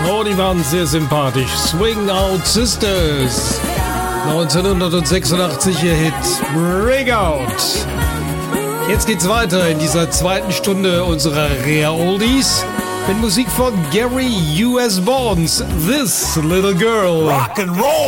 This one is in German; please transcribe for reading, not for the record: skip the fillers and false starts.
Oh, die waren sehr sympathisch. Swing Out Sisters. 1986 ihr Hit Break Out. Jetzt geht's weiter in dieser zweiten Stunde unserer Rare Oldies mit Musik von Gary U.S. Bonds, This Little Girl. Rock and Roll.